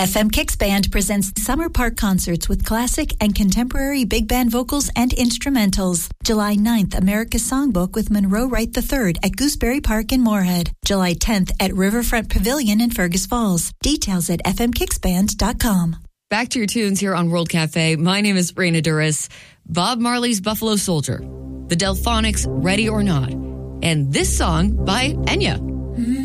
FM Kicks Band presents Summer Park concerts with classic and contemporary big band vocals and instrumentals. July 9th, America's Songbook with Monroe Wright III at Gooseberry Park in Moorhead. July 10th at Riverfront Pavilion in Fergus Falls. Details at fmkicksband.com. Back to your tunes here on World Cafe. My name is Sabrina Duras. Bob Marley's Buffalo Soldier. The Delphonics' Ready or Not. And this song by Enya.